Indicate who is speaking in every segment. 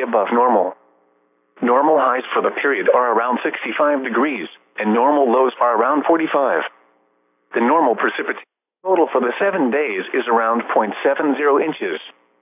Speaker 1: be above normal. Normal highs for the period are around 65 degrees, and normal lows are around 45. The normal precipitation total for the 7 days is around 0.70 inches.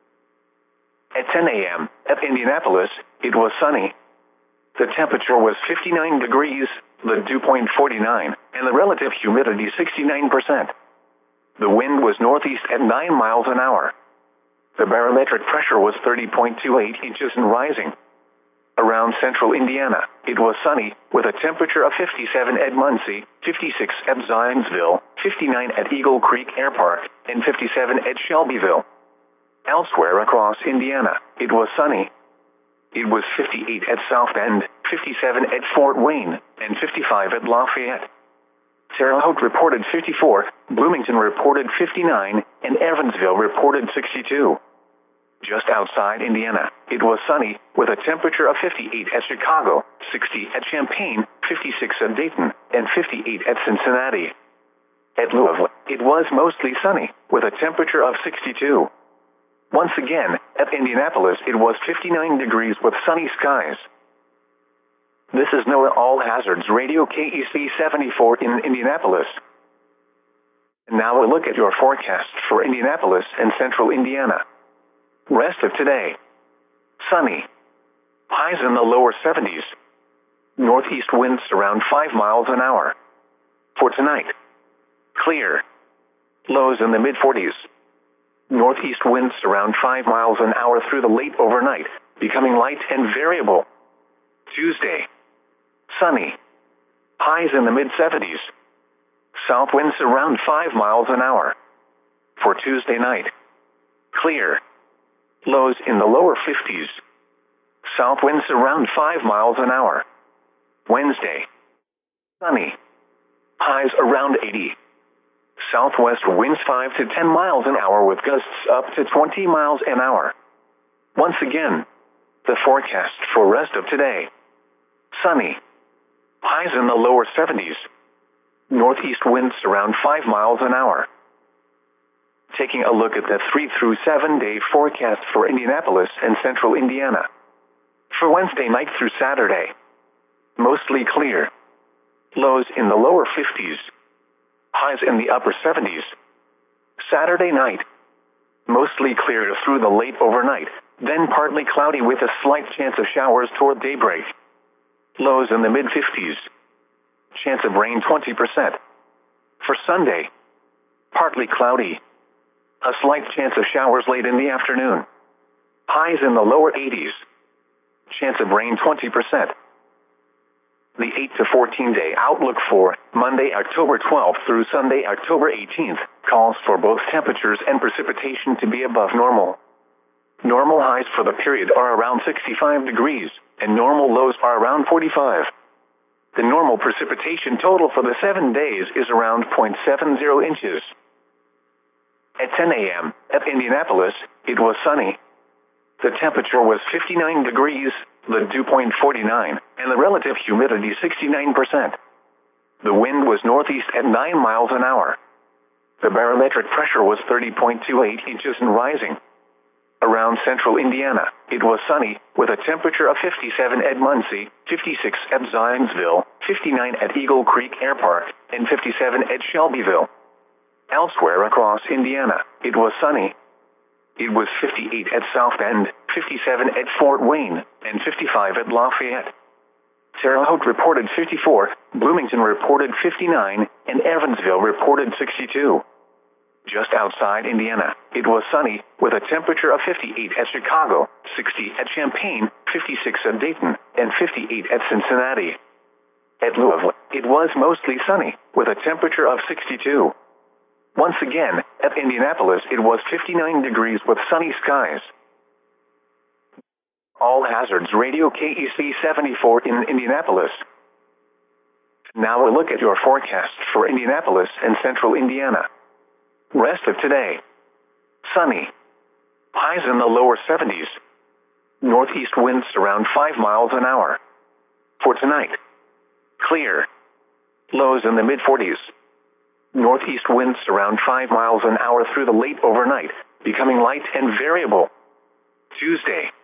Speaker 1: At 10 a.m., at Indianapolis, it was sunny. The temperature was 59 degrees, the dew point 49, and the relative humidity 69%. The wind was northeast at 9 miles an hour. The barometric pressure was 30.28 inches and rising. Around central Indiana, it was sunny, with a temperature of 57 at Muncie, 56 at Zionsville, 59 at Eagle Creek Air Park, and 57 at Shelbyville. Elsewhere across Indiana, it was sunny. It was 58 at South Bend, 57 at Fort Wayne, and 55 at Lafayette. Terre Haute reported 54, Bloomington reported 59, and Evansville reported 62. Just outside Indiana, it was sunny, with a temperature of 58 at Chicago, 60 at Champaign, 56 at Dayton, and 58 at Cincinnati. At Louisville, it was mostly sunny, with a temperature of 62. Once again, at Indianapolis, it was 59 degrees with sunny skies. This is NOAA All Hazards Radio KEC 74 in Indianapolis. And now a look at your forecast for Indianapolis and central Indiana. Rest of today. Sunny. Highs in the lower 70s. Northeast winds around 5 miles an hour. For tonight. Clear. Lows in the mid-40s. Northeast winds around 5 miles an hour through the late overnight, becoming light and variable. Tuesday. Sunny. Highs in the mid-70s. South winds around 5 miles an hour. For Tuesday night. Clear. Lows in the lower 50s. South winds around 5 miles an hour. Wednesday. Sunny. Highs around 80. Southwest winds 5 to 10 miles an hour with gusts up to 20 miles an hour. Once again, the forecast for rest of today. Sunny. Highs in the lower 70s. Northeast winds around 5 miles an hour. Taking a look at the 3 through 7 day forecast for Indianapolis and central Indiana. For Wednesday night through Saturday. Mostly clear. Lows in the lower 50s. Highs in the upper 70s. Saturday night. Mostly clear through the late overnight, then partly cloudy with a slight chance of showers toward daybreak. Lows in the mid-50s. Chance of rain 20%. For Sunday. Partly cloudy. A slight chance of showers late in the afternoon. Highs in the lower 80s. Chance of rain 20%. The 8 to 14 day outlook for Monday, October 12th through Sunday, October 18th calls for both temperatures and precipitation to be above normal. Normal highs for the period are around 65 degrees, and normal lows are around 45. The normal precipitation total for the 7 days is around 0.70 inches. At 10 a.m., at Indianapolis, it was sunny. The temperature was 59 degrees, the dew point 49, and the relative humidity 69%. The wind was northeast at 9 miles an hour. The barometric pressure was 30.28 inches and rising. Around central Indiana, it was sunny, with a temperature of 57 at Muncie, 56 at Zionsville, 59 at Eagle Creek Air Park, and 57 at Shelbyville. Elsewhere across Indiana, it was sunny. It was 58 at South Bend, 57 at Fort Wayne, and 55 at Lafayette. Terre Haute reported 54, Bloomington reported 59, and Evansville reported 62. Just outside Indiana, it was sunny, with a temperature of 58 at Chicago, 60 at Champaign, 56 at Dayton, and 58 at Cincinnati. At Louisville, it was mostly sunny, with a temperature of 62. Once again, at Indianapolis, it was 59 degrees with sunny skies. All Hazards Radio KEC 74 in Indianapolis. Now a look at your forecast for Indianapolis and central Indiana. Rest of today. Sunny. Highs in the lower 70s. Northeast winds around 5 miles an hour. For tonight. Clear. Lows in the mid-40s. Northeast winds around 5 miles an hour through the late overnight, becoming light and variable. Tuesday.